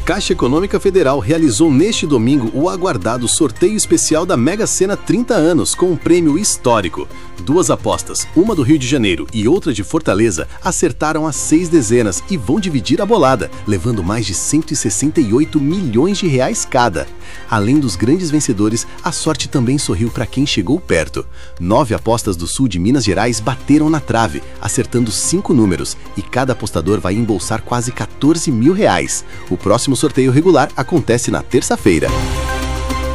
Caixa Econômica Federal realizou neste domingo o aguardado sorteio especial da Mega Sena 30 anos, com um prêmio histórico. 2 apostas, uma do Rio de Janeiro e outra de Fortaleza, acertaram as 6 dezenas e vão dividir a bolada, levando mais de 168 milhões de reais cada. Além dos grandes vencedores, a sorte também sorriu para quem chegou perto. 9 apostas do sul de Minas Gerais bateram na trave, acertando 5 números, e cada apostador vai embolsar quase 14 mil reais. O próximo sorteio regular acontece na terça-feira.